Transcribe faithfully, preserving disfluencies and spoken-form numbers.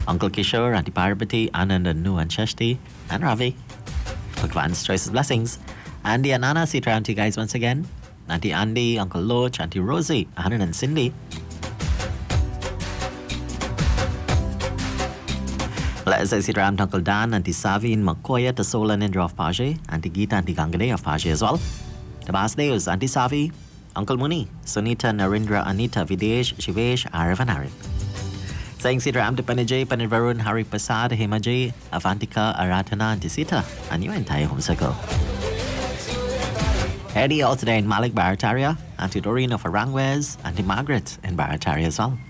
Uncle Kishore, Auntie Parvati, Anand and Nu and Shashti, and Ravi. Bhagwan's choices, blessings. Andy and Anna, sit around to you guys once again. Auntie Andy, Uncle Loch, Auntie Rosie, Anand and Cindy. Let's say sit around Uncle Dan, Auntie Savi, and Makoya, Tasola and Indra of Paje, Auntie Geeta, Auntie Gangade of Paje as well. The Basdeos, Auntie Savi, Uncle Muni, Sunita, Narendra, Anita, Videsh, Shivesh, Arav and Arif. Saying sit around to Panajay, Panivarun, Hari Prasad, Hemajay, Avantika, Aratana, Auntie Sita, and your entire home circle. Eddie all today in Malik Barataria, Auntie Doreen of Arangwes, Auntie Margaret in Barataria as well.